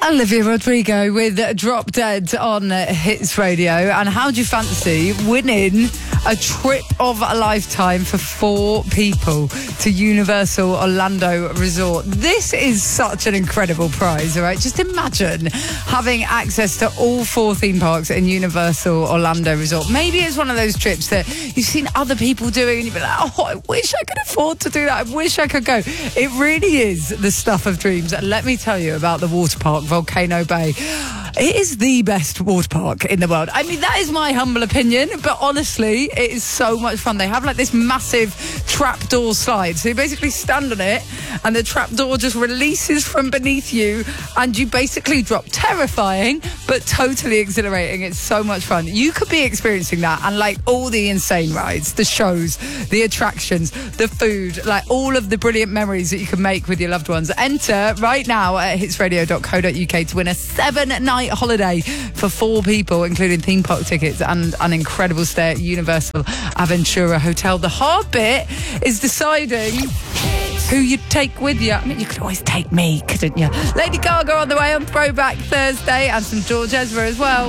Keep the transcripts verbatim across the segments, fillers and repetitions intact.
Olivia Rodrigo with Drop Dead on Hits Radio. And how do you fancy winning a trip of a lifetime for four people to Universal Orlando Resort? This is such an incredible prize, all right? Just imagine having access to all four theme parks in Universal Orlando Resort. Maybe it's one of those trips that you've seen other people doing and you've been like, oh, I wish I could afford to do that. I wish I could go. It really is the stuff of dreams. And let me tell you about the water park, Volcano Bay. It is the best water park in the world. I mean, that is my humble opinion, but honestly, it is so much fun. They have like this massive trapdoor slide. So you basically stand on it and the trapdoor just releases from beneath you and you basically drop. Terrifying, but totally exhilarating. It's so much fun. You could be experiencing that and like all the insane rides, the shows, the attractions, the food, like all of the brilliant memories that you can make with your loved ones. Enter right now at hits radio dot co dot uk to win a seven-night holiday for four people, including theme park tickets and an incredible stay at Universal Aventura Hotel. The hard bit is deciding who you'd take with you. I mean, you could always take me, couldn't you? Lady Gaga on the way on Throwback Thursday and some George Ezra as well.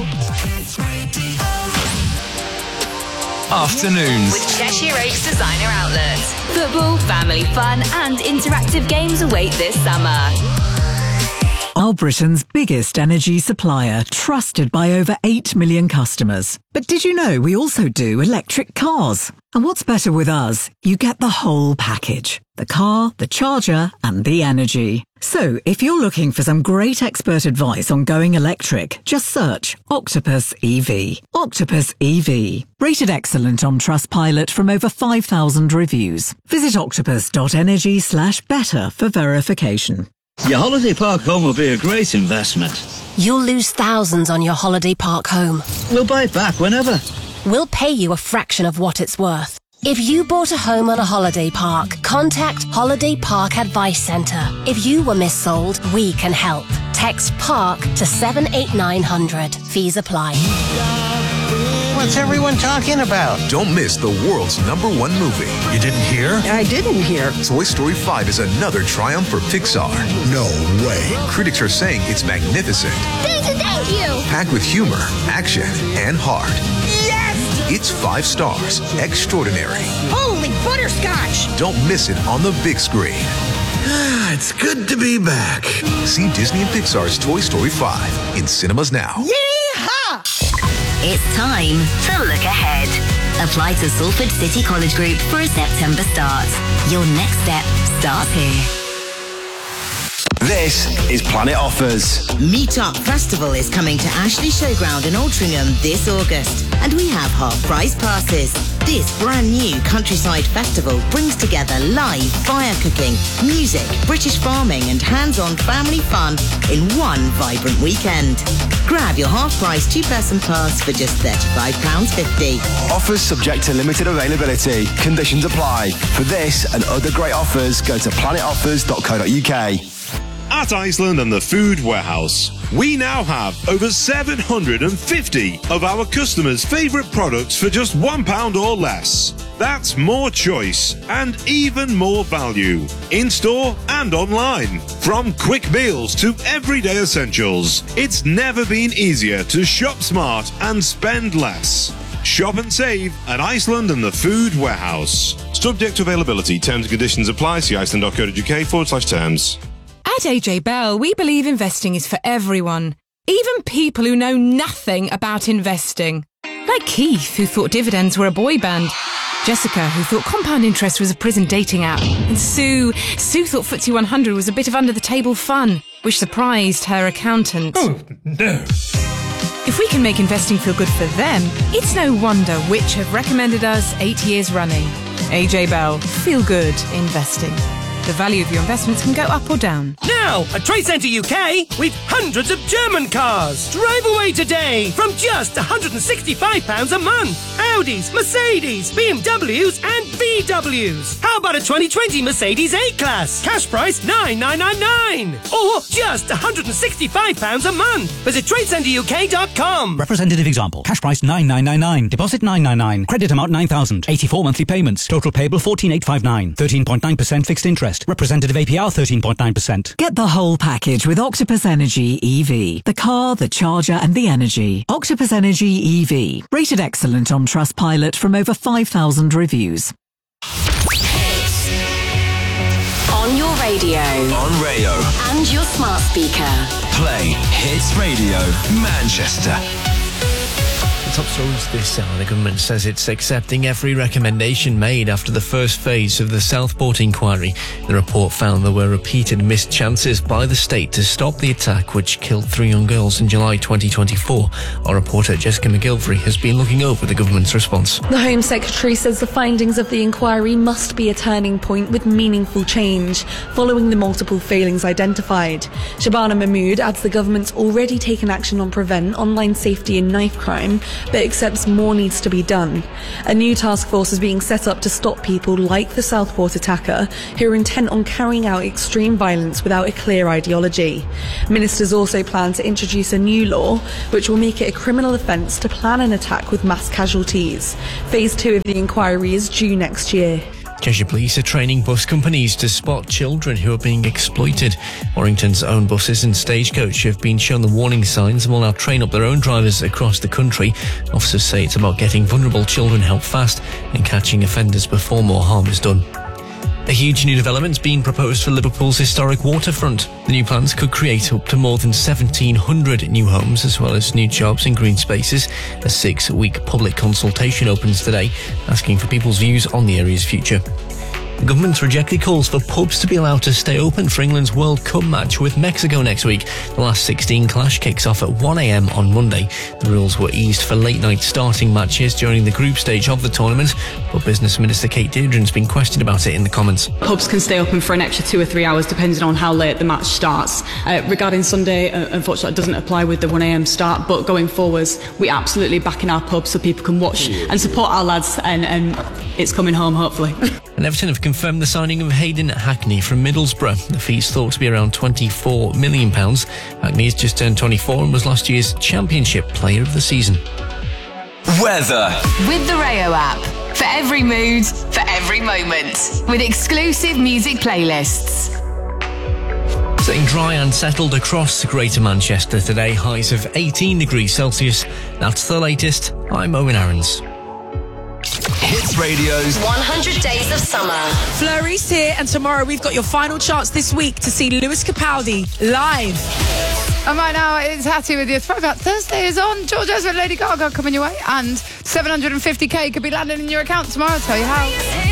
Afternoons with Cheshire Oaks Designer Outlets. Football, family fun and interactive games await this summer. Are Britain's biggest energy supplier, trusted by over eight million customers. But did you know we also do electric cars? And what's better with us? You get the whole package. The car, the charger, and the energy. So, if you're looking for some great expert advice on going electric, just search Octopus E V. Octopus E V. Rated excellent on Trustpilot from over five thousand reviews. Visit octopus.energy slash better for verification. Your holiday park home will be a great investment. You'll lose thousands on your holiday park home. We'll buy it back whenever. We'll pay you a fraction of what it's worth. If you bought a home at a holiday park, contact Holiday Park Advice Centre. If you were missold, we can help. Text PARK to seven eight nine hundred. Fees apply. What's everyone talking about? Don't miss the world's number one movie. You didn't hear? I didn't hear. Toy Story five is another triumph for Pixar. No way. Critics are saying it's magnificent. Thank you, thank you. Packed with humor, action, and heart. Yes! It's five stars. Extraordinary. Holy butterscotch! Don't miss it on the big screen. It's good to be back. See Disney and Pixar's Toy Story five in cinemas now. Yeehaw! It's time to look ahead. Apply to Salford City College Group for a September start. Your next step starts here. This is Planet Offers. Meetup Festival is coming to Ashley Showground in Altrincham this August, and we have half-price passes. This brand new countryside festival brings together live fire cooking, music, British farming and hands-on family fun in one vibrant weekend. Grab your half-price two-person pass for just thirty-five pounds fifty. Offers subject to limited availability. Conditions apply. For this and other great offers, go to planet offers dot co dot uk. At Iceland and the Food Warehouse, we now have over seven hundred fifty of our customers' favourite products for just one pound or less. That's more choice and even more value, in-store and online. From quick meals to everyday essentials, it's never been easier to shop smart and spend less. Shop and save at Iceland and the Food Warehouse. Subject to availability, terms and conditions apply. See iceland dot co dot uk forward slash terms. At A J Bell, we believe investing is for everyone, even people who know nothing about investing. Like Keith, who thought dividends were a boy band. Jessica, who thought compound interest was a prison dating app. And Sue, Sue thought F T S E one hundred was a bit of under-the-table fun, which surprised her accountant. Oh, no. If we can make investing feel good for them, it's no wonder which have recommended us eight years running. A J Bell, feel good investing. The value of your investments can go up or down. Now, at Trade Centre U K, we've hundreds of German cars. Drive away today from just one hundred sixty-five pounds a month. Audis, Mercedes, B M Ws and V Ws. How about a twenty twenty Mercedes A-Class? Cash price nine thousand nine hundred ninety-nine. Or just one hundred sixty-five pounds a month. Visit trade centre u k dot com. Representative example. Cash price nine thousand nine hundred ninety-nine. Deposit nine hundred ninety-nine. Credit amount nine thousand. eighty-four monthly payments. Total payable fourteen thousand eight hundred fifty-nine. thirteen point nine percent fixed interest. interest. Representative A P R thirteen point nine percent. Get the whole package with Octopus Energy E V. The car, the charger and the energy. Octopus Energy E V. Rated excellent on Trustpilot from over five thousand reviews. On your radio. On radio. And your smart speaker. Play Hits Radio Manchester. Top stories this hour. The government says it's accepting every recommendation made after the first phase of the Southport inquiry. The report found there were repeated missed chances by the state to stop the attack which killed three young girls in July twenty twenty-four. Our reporter Jessica McGilvery has been looking over the government's response. The Home Secretary says the findings of the inquiry must be a turning point with meaningful change following the multiple failings identified. Shabana Mahmood adds the government's already taken action on prevent online safety and knife crime, but accepts more needs to be done. A new task force is being set up to stop people like the Southport attacker who are intent on carrying out extreme violence without a clear ideology. Ministers also plan to introduce a new law which will make it a criminal offence to plan an attack with mass casualties. Phase two of the inquiry is due next year. Cheshire Police are training bus companies to spot children who are being exploited. Warrington's own buses and Stagecoach have been shown the warning signs and will now train up their own drivers across the country. Officers say it's about getting vulnerable children help fast and catching offenders before more harm is done. A huge new development's been proposed for Liverpool's historic waterfront. The new plans could create up to more than seventeen hundred new homes as well as new jobs and green spaces. A six-week public consultation opens today, asking for people's views on the area's future. The government's rejected calls for pubs to be allowed to stay open for England's World Cup match with Mexico next week. The last sixteen clash kicks off at one a m on Monday. The rules were eased for late-night starting matches during the group stage of the tournament, but Business Minister Kate Deirdre's been questioned about it in the comments. Pubs can stay open for an extra two or three hours depending on how late the match starts. Uh, regarding Sunday, uh, unfortunately it doesn't apply with the one a m start, but going forwards, we absolutely back in our pubs so people can watch and support our lads, and, and it's coming home hopefully. And Everton have confirmed the signing of Hayden Hackney from Middlesbrough. The fee's thought to be around twenty-four million pounds. Hackney has just turned twenty-four and was last year's Championship Player of the Season. Weather. With the Rayo app. For every mood, for every moment. With exclusive music playlists. Staying dry and settled across Greater Manchester today. Highs of eighteen degrees Celsius. That's the latest. I'm Owen Aarons. Hits Radio's one hundred Days of Summer. Flurry's here, and tomorrow we've got your final chance this week to see Lewis Capaldi live. And right now it's Hattie with you. Throwback Thursday is on. George Ezra, Lady Gaga coming your way, and seven hundred fifty k could be landing in your account tomorrow. I'll tell you how.